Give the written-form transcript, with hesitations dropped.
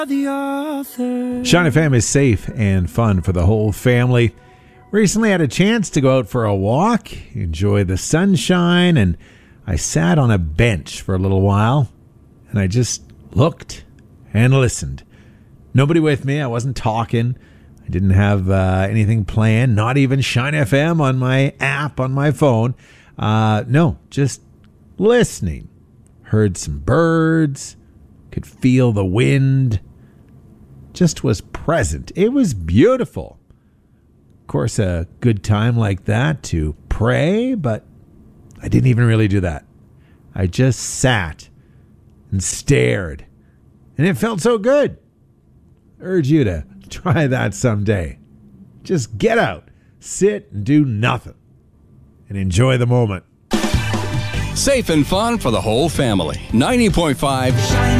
Shine FM is safe and fun for the whole family. Recently had a chance to go out for a walk, enjoy the sunshine, and I sat on a bench for a little while, and I just looked and listened. Nobody with me. I wasn't talking. I didn't have anything planned, not even Shine FM on my app on my phone. No, just listening. Heard some birds, could feel the wind, just was present. It was beautiful. Of course, a good time like that to pray, but I didn't even really do that. I just sat and stared, and it felt so good. I urge you to try that someday. Just get out, sit and do nothing, and enjoy the moment. Safe and fun for the whole family. 90.5